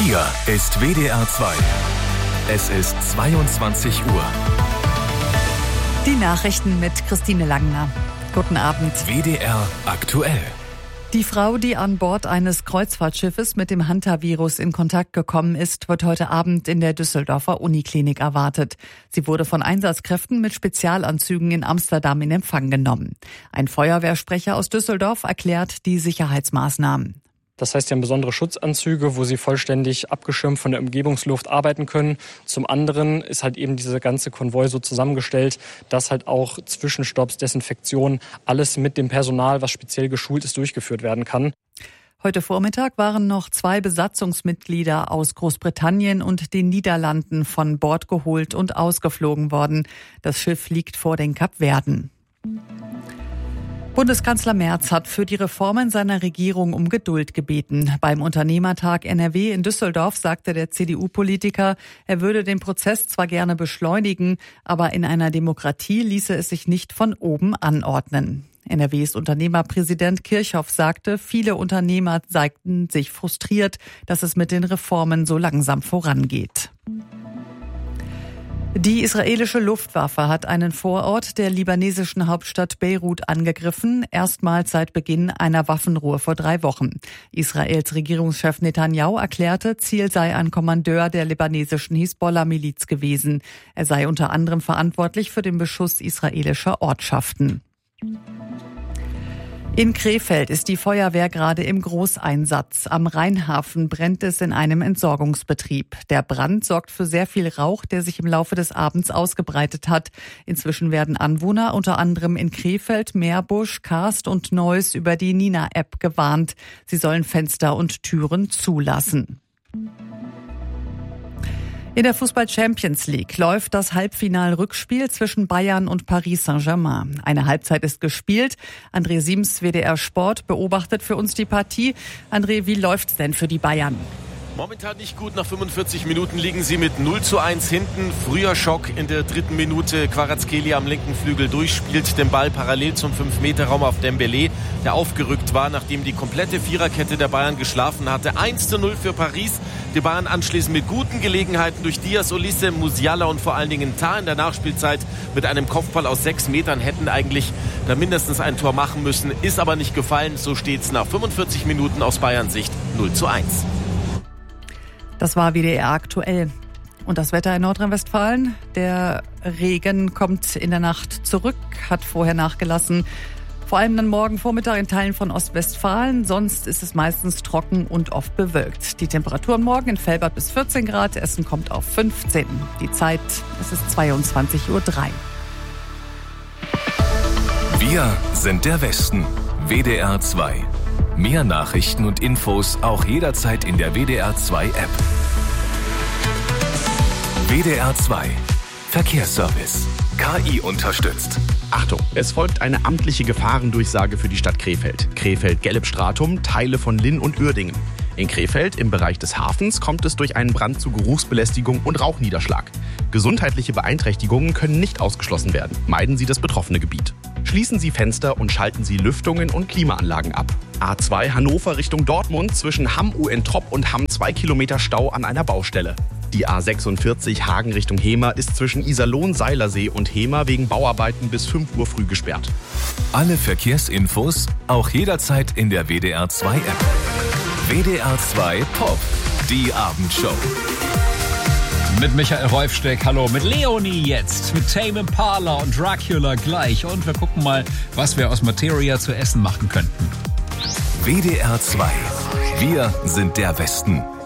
Hier ist WDR 2. Es ist 22 Uhr. Die Nachrichten mit Christine Langner. Guten Abend. WDR aktuell. Die Frau, die an Bord eines Kreuzfahrtschiffes mit dem Hantavirus in Kontakt gekommen ist, wird heute Abend in der Düsseldorfer Uniklinik erwartet. Sie wurde von Einsatzkräften mit Spezialanzügen in Amsterdam in Empfang genommen. Ein Feuerwehrsprecher aus Düsseldorf erklärt die Sicherheitsmaßnahmen. Das heißt, sie haben besondere Schutzanzüge, wo sie vollständig abgeschirmt von der Umgebungsluft arbeiten können. Zum anderen ist halt eben dieser ganze Konvoi so zusammengestellt, dass halt auch Zwischenstopps, Desinfektion, alles mit dem Personal, was speziell geschult ist, durchgeführt werden kann. Heute Vormittag waren noch 2 Besatzungsmitglieder aus Großbritannien und den Niederlanden von Bord geholt und ausgeflogen worden. Das Schiff liegt vor den Kapverden. Bundeskanzler Merz hat für die Reformen seiner Regierung um Geduld gebeten. Beim Unternehmertag NRW in Düsseldorf sagte der CDU-Politiker, er würde den Prozess zwar gerne beschleunigen, aber in einer Demokratie ließe es sich nicht von oben anordnen. NRWs Unternehmerpräsident Kirchhoff sagte, viele Unternehmer zeigten sich frustriert, dass es mit den Reformen so langsam vorangeht. Die israelische Luftwaffe hat einen Vorort der libanesischen Hauptstadt Beirut angegriffen, erstmals seit Beginn einer Waffenruhe vor 3 Wochen. Israels Regierungschef Netanyahu erklärte, Ziel sei ein Kommandeur der libanesischen Hisbollah-Miliz gewesen. Er sei unter anderem verantwortlich für den Beschuss israelischer Ortschaften. In Krefeld ist die Feuerwehr gerade im Großeinsatz. Am Rheinhafen brennt es in einem Entsorgungsbetrieb. Der Brand sorgt für sehr viel Rauch, der sich im Laufe des Abends ausgebreitet hat. Inzwischen werden Anwohner unter anderem in Krefeld, Meerbusch, Karst und Neuss über die Nina-App gewarnt. Sie sollen Fenster und Türen zulassen. In der Fußball-Champions League läuft das Halbfinal-Rückspiel zwischen Bayern und Paris Saint-Germain. Eine Halbzeit ist gespielt. André Siems, WDR Sport, beobachtet für uns die Partie. André, wie läuft's denn für die Bayern? Momentan nicht gut. Nach 45 Minuten liegen sie mit 0:1 hinten. Früher Schock in der 3. Minute. Kvaratskhelia am linken Flügel durchspielt den Ball parallel zum 5-Meter-Raum auf Dembélé, der aufgerückt war, nachdem die komplette Viererkette der Bayern geschlafen hatte. 1:0 für Paris. Die Bayern anschließend mit guten Gelegenheiten durch Diaz, Olise, Musiala und vor allen Dingen Tah in der Nachspielzeit mit einem Kopfball aus 6 Metern hätten eigentlich da mindestens ein Tor machen müssen. Ist aber nicht gefallen. So steht's nach 45 Minuten aus Bayerns Sicht 0:1. Das war WDR aktuell. Und das Wetter in Nordrhein-Westfalen? Der Regen kommt in der Nacht zurück, hat vorher nachgelassen. Vor allem dann morgen Vormittag in Teilen von Ostwestfalen. Sonst ist es meistens trocken und oft bewölkt. Die Temperaturen morgen in Velbert bis 14 Grad. Essen kommt auf 15. Die Zeit, es ist 22:03 Uhr. Wir sind der Westen. WDR 2. Mehr Nachrichten und Infos auch jederzeit in der WDR 2 App. WDR 2. Verkehrsservice. KI unterstützt. Achtung, es folgt eine amtliche Gefahrendurchsage für die Stadt Krefeld. Krefeld-Gelbstratum, Teile von Linn und Uerdingen. In Krefeld im Bereich des Hafens kommt es durch einen Brand zu Geruchsbelästigung und Rauchniederschlag. Gesundheitliche Beeinträchtigungen können nicht ausgeschlossen werden. Meiden Sie das betroffene Gebiet. Schließen Sie Fenster und schalten Sie Lüftungen und Klimaanlagen ab. A2 Hannover Richtung Dortmund zwischen Hamm-Uentrop und Hamm 2 Kilometer Stau an einer Baustelle. Die A46 Hagen Richtung Hemer ist zwischen Iserlohn-Seilersee und Hemer wegen Bauarbeiten bis 5 Uhr früh gesperrt. Alle Verkehrsinfos auch jederzeit in der WDR 2 App. WDR 2 Pop, die Abendshow. Mit Michael Reufsteck, hallo, mit Leonie jetzt, mit Tame Impala und Dracula gleich. Und wir gucken mal, was wir aus Materia zu essen machen könnten. WDR 2. Wir sind der Westen.